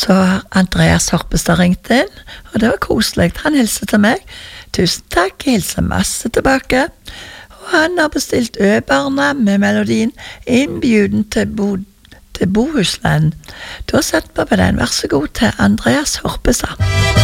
så har Andreas Horpestad ringt inn, og det var koselig. Han hilser til meg. Tusen takk, jeg hilser masse tilbake. Og han har bestilt Øbarna med melodien Innbjuden til Bohusland. Da setter vi på den. Vær så god til Andreas Horpestad.